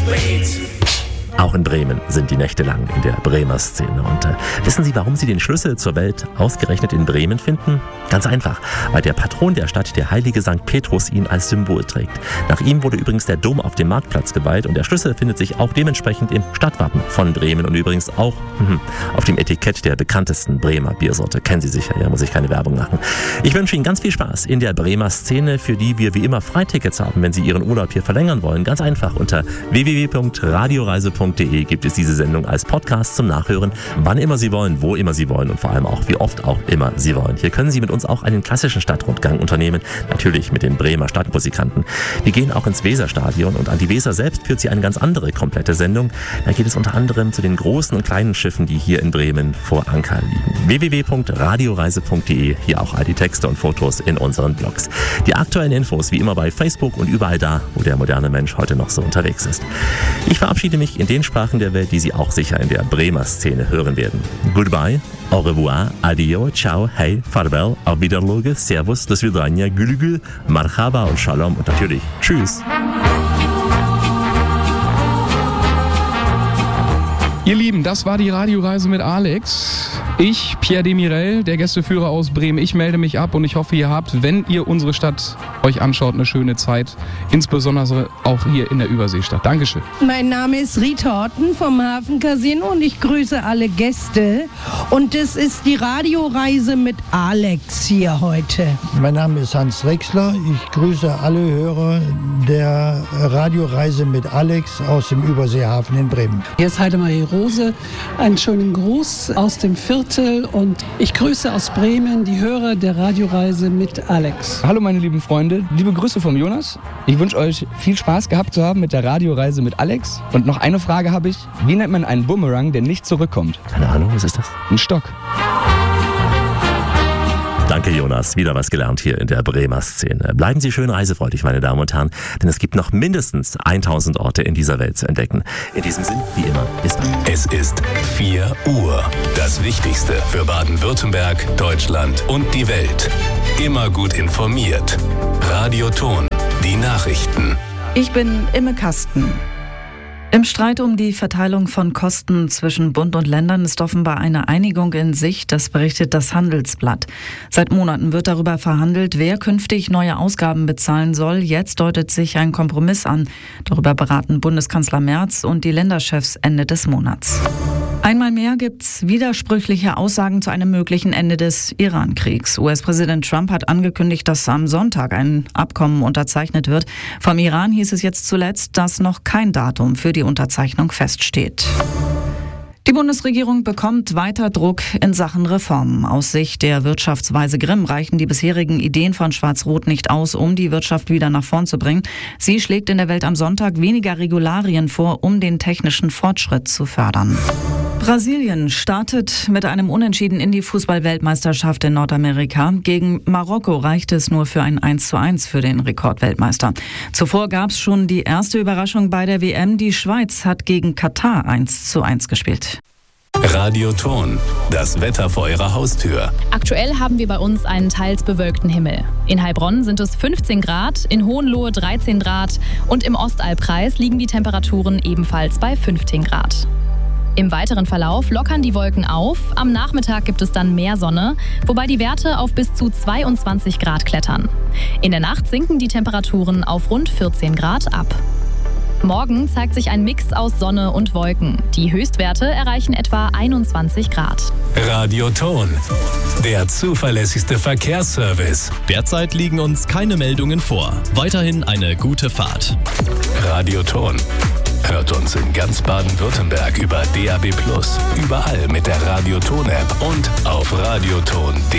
Auch in Bremen sind die Nächte lang in der Bremer Szene. Und wissen Sie, warum Sie den Schlüssel zur Welt ausgerechnet in Bremen finden? Ganz einfach, weil der Patron der Stadt, der heilige St. Petrus, ihn als Symbol trägt. Nach ihm wurde übrigens der Dom auf dem Marktplatz geweiht und der Schlüssel findet sich auch dementsprechend im Stadtwappen von Bremen und übrigens auch auf dem Etikett der bekanntesten Bremer Biersorte. Kennen Sie sicher, ja, muss ich keine Werbung machen. Ich wünsche Ihnen ganz viel Spaß in der Bremer Szene, für die wir wie immer Freitickets haben, wenn Sie Ihren Urlaub hier verlängern wollen. Ganz einfach, unter www.radioreise.de gibt es diese Sendung als Podcast zum Nachhören, wann immer Sie wollen, wo immer Sie wollen und vor allem auch, wie oft auch immer Sie wollen. Hier können Sie mit uns auch einen klassischen Stadtrundgang unternehmen, natürlich mit den Bremer Stadtmusikanten. Wir gehen auch ins Weserstadion und an die Weser selbst führt sie eine ganz andere komplette Sendung. Da geht es unter anderem zu den großen und kleinen Schiffen, die hier in Bremen vor Anker liegen. www.radioreise.de, hier auch all die Texte und Fotos in unseren Blogs. Die aktuellen Infos wie immer bei Facebook und überall da, wo der moderne Mensch heute noch so unterwegs ist. Ich verabschiede mich in den Sprachen der Welt, die Sie auch sicher in der Bremer Szene hören werden. Goodbye, au revoir, adio, ciao, hey, farewell, auf Wiedersehen, servus, das Vidania, gülgül, marhaba und shalom und natürlich tschüss. Ihr Lieben, das war die Radioreise mit Alex. Ich, Pierre Demirel, der Gästeführer aus Bremen, ich melde mich ab und ich hoffe, ihr habt, wenn ihr unsere Stadt euch anschaut, eine schöne Zeit. Insbesondere auch hier in der Überseestadt. Dankeschön. Mein Name ist Rita Horten vom Hafencasino und ich grüße alle Gäste. Und das ist die Radioreise mit Alex hier heute. Mein Name ist Hans Drechsler. Ich grüße alle Hörer der Radioreise mit Alex aus dem Überseehafen in Bremen. Hier ist Heidemarie Rose. Einen schönen Gruß aus dem Viertel und ich grüße aus Bremen die Hörer der Radioreise mit Alex. Hallo meine lieben Freunde, liebe Grüße vom Jonas. Ich wünsche euch viel Spaß gehabt zu haben mit der Radioreise mit Alex. Und noch eine Frage habe ich. Wie nennt man einen Bumerang, der nicht zurückkommt? Keine Ahnung, was ist das? Ein Stock. Danke Jonas, wieder was gelernt hier in der Bremer Szene. Bleiben Sie schön reisefreudig, meine Damen und Herren, denn es gibt noch mindestens 1000 Orte in dieser Welt zu entdecken. In diesem Sinn, wie immer, bis bald. Es ist 4 Uhr. Das Wichtigste für Baden-Württemberg, Deutschland und die Welt. Immer gut informiert. Radioton, die Nachrichten. Ich bin Imme Kasten. Im Streit um die Verteilung von Kosten zwischen Bund und Ländern ist offenbar eine Einigung in Sicht, das berichtet das Handelsblatt. Seit Monaten wird darüber verhandelt, wer künftig neue Ausgaben bezahlen soll. Jetzt deutet sich ein Kompromiss an. Darüber beraten Bundeskanzler Merz und die Länderchefs Ende des Monats. Einmal mehr gibt's widersprüchliche Aussagen zu einem möglichen Ende des Iran-Kriegs. US-Präsident Trump hat angekündigt, dass am Sonntag ein Abkommen unterzeichnet wird. Vom Iran hieß es jetzt zuletzt, dass noch kein Datum für die Unterzeichnung feststeht. Die Bundesregierung bekommt weiter Druck in Sachen Reformen. Aus Sicht der Wirtschaftsweise Grimm reichen die bisherigen Ideen von Schwarz-Rot nicht aus, um die Wirtschaft wieder nach vorn zu bringen. Sie schlägt in der Welt am Sonntag weniger Regularien vor, um den technischen Fortschritt zu fördern. Brasilien startet mit einem Unentschieden in die Fußball-Weltmeisterschaft in Nordamerika. Gegen Marokko reichte es nur für ein 1:1 für den Rekordweltmeister. Zuvor gab es schon die erste Überraschung bei der WM. Die Schweiz hat gegen Katar 1:1 gespielt. Radioton, das Wetter vor Ihrer Haustür. Aktuell haben wir bei uns einen teils bewölkten Himmel. In Heilbronn sind es 15 Grad, in Hohenlohe 13 Grad und im Ostalbkreis liegen die Temperaturen ebenfalls bei 15 Grad. Im weiteren Verlauf lockern die Wolken auf. Am Nachmittag gibt es dann mehr Sonne, wobei die Werte auf bis zu 22 Grad klettern. In der Nacht sinken die Temperaturen auf rund 14 Grad ab. Morgen zeigt sich ein Mix aus Sonne und Wolken. Die Höchstwerte erreichen etwa 21 Grad. Radioton, der zuverlässigste Verkehrsservice. Derzeit liegen uns keine Meldungen vor. Weiterhin eine gute Fahrt. Radioton. Hört uns in ganz Baden-Württemberg über DAB+, überall mit der Radioton-App und auf radioton.de.